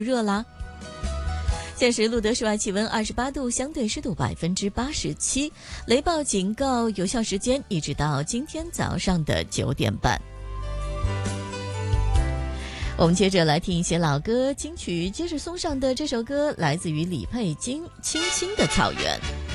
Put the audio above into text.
热啦。现时录得室外气温28度，相对湿度87%，雷暴警告有效时间一直到今天早上的9点半。我们接着来听一些老歌金曲，接着送上的这首歌来自于李佩金《青青的草原》。